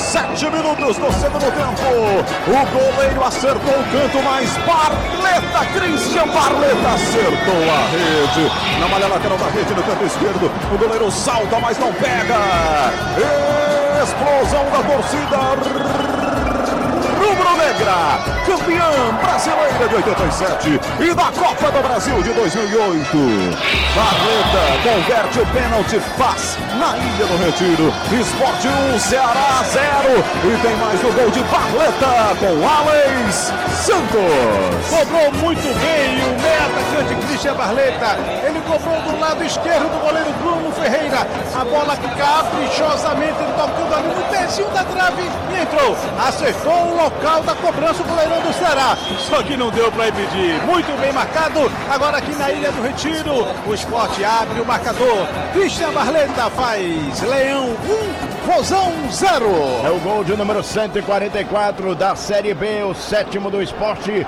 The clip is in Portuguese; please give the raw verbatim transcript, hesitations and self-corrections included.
Sete minutos do segundo tempo. O goleiro acertou o canto, mas Barleta, Christian Barleta acertou a rede. Na malha lateral da rede no canto esquerdo. O goleiro salta, mas não pega. Explosão da torcida rubro-negra, campeã brasileira de oitenta e sete e da Copa do Brasil de dois mil e oito. Barleta converte o pênalti, faz na Ilha do Retiro. Sport um, Ceará zero. E tem mais o gol de Barleta com Alex Santos. Cobrou muito bem o meia atacante Christian Barleta. Ele cobrou do lado esquerdo do goleiro Bruno Ferreira. A bola caprichosamente tocando ali no pezinho da trave e entrou. Acertou o local da cobrança o goleirão do Ceará. Só que não deu para impedir. Muito bem marcado. Agora aqui na Ilha do Retiro, o Sport abre o marcador. Christian Barleta faz Leão um, Rosão zero. É o gol de número cento e quarenta e quatro da Série B, o sétimo do Sport.